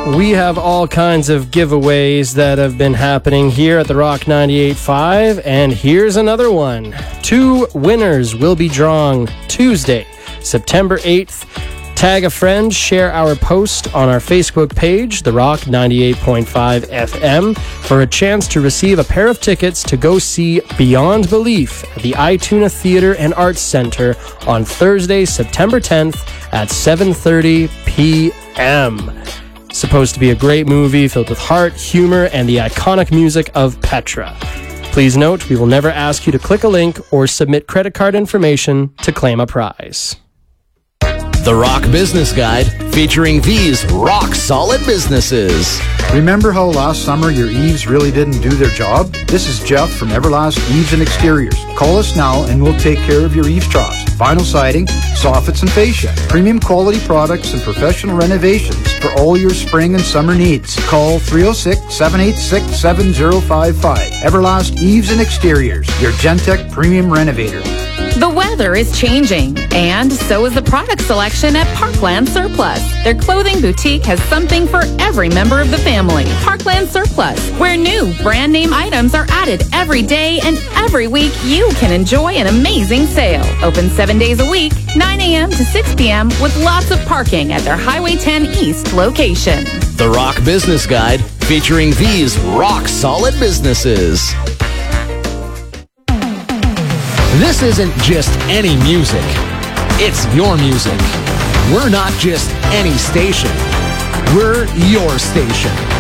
We have all kinds of giveaways that have been happening here at the Rock 98.5, and here's another one. 2 winners will be drawn Tuesday, September 8th. Tag a friend, share our post on our Facebook page, The Rock 98.5 FM, for a chance to receive a pair of tickets to go see Beyond Belief at the iTuna Theater and Arts Center on Thursday, September 10th at 7:30 p.m. Supposed to be a great movie filled with heart, humor, and the iconic music of Petra. Please note, we will never ask you to click a link or submit credit card information to claim a prize. The Rock Business Guide, featuring these rock-solid businesses. Remember how last summer your eaves really didn't do their job? This is Jeff from Everlast Eaves and Exteriors. Call us now and we'll take care of your eaves troughs, vinyl siding, soffits and fascia, premium quality products and professional renovations for all your spring and summer needs. Call 306-786-7055. Everlast Eaves and Exteriors, your Gentech premium renovator. The weather is changing, and so is the product selection at Parkland Surplus. Their clothing boutique has something for every member of the family. Parkland Surplus, where new brand name items are added every day, and every week you can enjoy an amazing sale. Open 7 days a week, 9 a.m. to 6 p.m. with lots of parking at their Highway 10 East location. The Rock Business Guide, featuring these rock-solid businesses. This isn't just any music. It's your music. We're not just any station. We're your station.